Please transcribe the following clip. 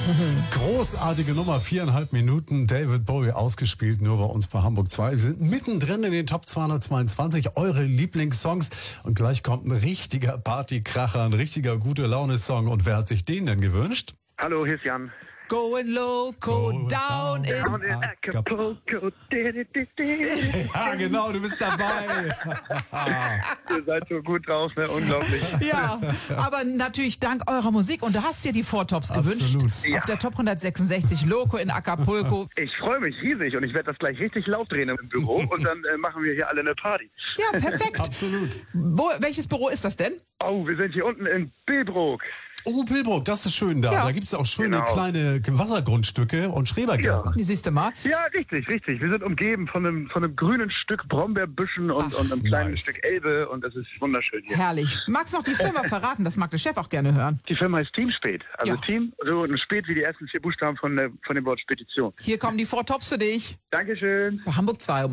Großartige Nummer, 4,5 Minuten, David Bowie ausgespielt, nur bei uns bei Hamburg 2. Wir sind mittendrin in den Top 222, eure Lieblingssongs. Und gleich kommt ein richtiger Partykracher, ein richtiger Gute-Laune-Song. Und wer hat sich den denn gewünscht? Hallo, hier ist Jan. Going loco, down in Acapulco. Ja, genau, du bist dabei. Ihr seid so gut drauf, ne? Unglaublich. Ja, aber natürlich dank eurer Musik. Und du hast dir die Vortops gewünscht. Absolut. Ja. Auf der Top 166, Loco in Acapulco. Ich freue mich riesig und ich werde das gleich richtig laut drehen im Büro und dann machen wir hier alle eine Party. Ja, perfekt. Absolut. Welches Büro ist das denn? Oh, wir sind hier unten in Billbrook. Oh, Pilbrook, das ist schön da. Ja. Da gibt es auch schöne Genau. kleine Wassergrundstücke und Schrebergärten. Die siehst du mal. Ja, richtig. Wir sind umgeben von einem grünen Stück Brombeerbüschen und einem kleinen nice. Stück Elbe und das ist wunderschön hier. Herrlich. Magst du noch die Firma verraten? Das mag der Chef auch gerne hören. Die Firma ist Team Spät. Also Ja. Team, so ein Spät wie die ersten 4 Buchstaben von dem Wort Spedition. Hier kommen die Vortops für dich. Dankeschön. Bei Hamburg 2.